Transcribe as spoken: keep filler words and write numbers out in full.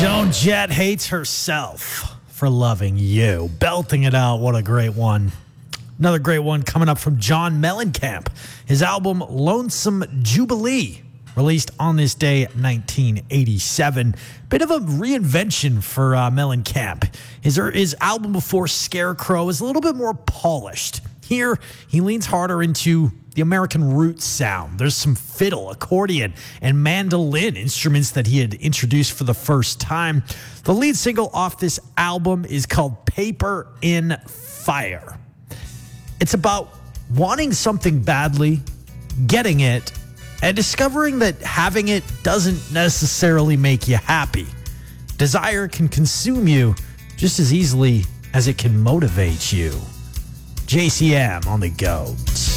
Joan Jett hates herself for loving you. Belting it out. What a great one. Another great one coming up from John Mellencamp. His album Lonesome Jubilee, released on this day, nineteen eighty-seven. Bit of a reinvention for uh, Mellencamp. His, his album before Scarecrow is a little bit more polished. Here, he leans harder into the American roots sound. There's some fiddle, accordion, and mandolin instruments that he had introduced for the first time. The lead single off this album is called Paper in Fire. It's about wanting something badly, getting it, and discovering that having it doesn't necessarily make you happy. Desire can consume you just as easily as it can motivate you. J C M on the GOAT.